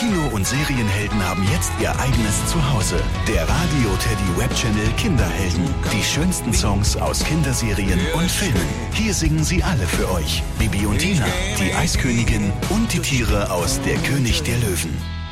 Kino- und Serienhelden haben jetzt ihr eigenes Zuhause. Der Radio Teddy Webchannel Kinderhelden. Die schönsten Songs aus Kinderserien und Filmen. Hier singen sie alle für euch. Bibi und Tina, die Eiskönigin und die Tiere aus Der König der Löwen.